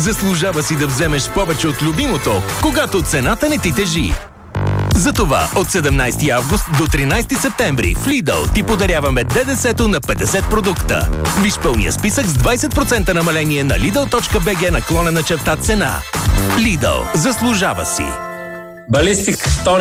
Заслужава си да вземеш повече от любимото, когато цената не ти тежи. Затова от 17 август до 13 септември в Lidl ти подаряваме ДДС-то на 50 продукта. Виж пълния списък с 20% намаление на lidl.bg/цена. Lidl, заслужава си. Балистик